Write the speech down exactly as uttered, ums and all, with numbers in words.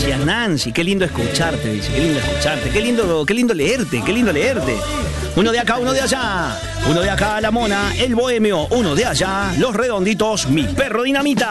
Gracias, Nancy. Qué lindo escucharte, dice. Qué lindo escucharte. Qué lindo, qué lindo leerte. Qué lindo leerte. Uno de acá, uno de allá. Uno de acá, la mona, el bohemio. Uno de allá, los redonditos, mi perro dinamita.